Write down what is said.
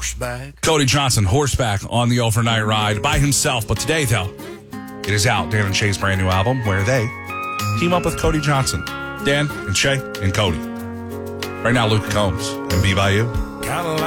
horseback. Cody Johnson, horseback on the overnight ride by himself. But today, though, it is out. Dan and Shay's brand new album where they team up with Cody Johnson. Dan and Shay and Cody. Right now, Luke Combs and Be By You.